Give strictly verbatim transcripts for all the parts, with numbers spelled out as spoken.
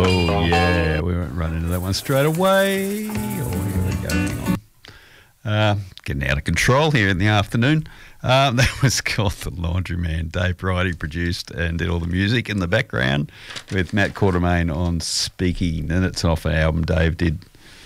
Oh, yeah, we won't run into that one straight away. Oh, here we go. Hang on. Uh, getting out of control here in the afternoon. Um, that was called The Laundryman. Dave Bridie produced and did all the music in the background with Matt Quartermain on speaking. And it's off an album Dave did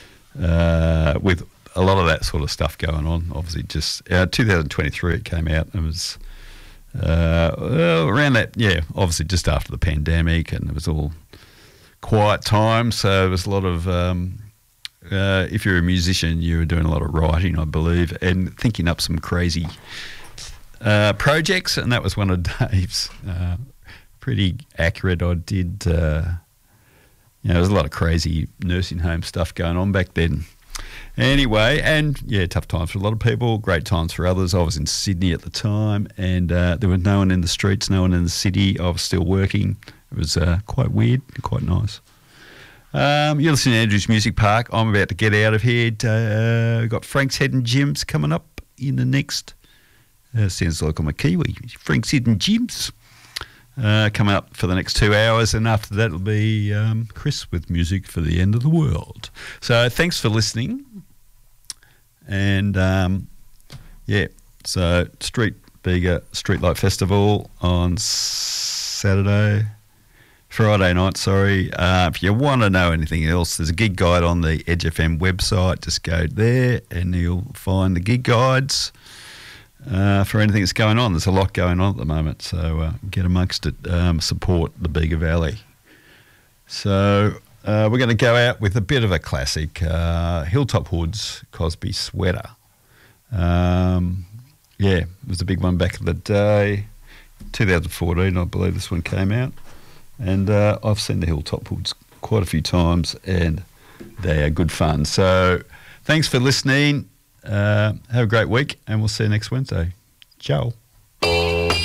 uh, with a lot of that sort of stuff going on. Obviously, just uh, twenty twenty-three it came out. It was uh, well, around that, yeah, obviously just after the pandemic, and it was all quiet time. So there was a lot of... Um, Uh, if you're a musician, you were doing a lot of writing, I believe, and thinking up some crazy uh, projects, and that was one of Dave's. Uh, pretty accurate. I did, uh, you know, there was a lot of crazy nursing home stuff going on back then. Anyway, and yeah, tough times for a lot of people, great times for others. I was in Sydney at the time, and uh, there was no one in the streets, no one in the city. I was still working. It was uh, quite weird, quite nice. Um, you're listening to Andrew's Music Park. I'm about to get out of here. Uh, we've got Frank's Hidden Gems coming up in the next, uh, sounds like I'm a Kiwi, Frank's Hidden Gems uh, coming up for the next two hours. And after that will be um, Chris with music for the end of the world. So thanks for listening. And um, yeah, so Street Bega Streetlight Festival on Saturday. Friday night, sorry. Uh, if you want to know anything else, there's a gig guide on the Edge F M website. Just go there and you'll find the gig guides uh, for anything that's going on. There's a lot going on at the moment, so uh, get amongst it. Um, support the Bega Valley. So uh, we're going to go out with a bit of a classic, uh, Hilltop Hoods, Cosby Sweater. Um, yeah, it was a big one back in the day. twenty fourteen, I believe this one came out. And uh, I've seen the Hilltop Hoods quite a few times, and they are good fun. So thanks for listening. Uh, have a great week, and we'll see you next Wednesday. Ciao.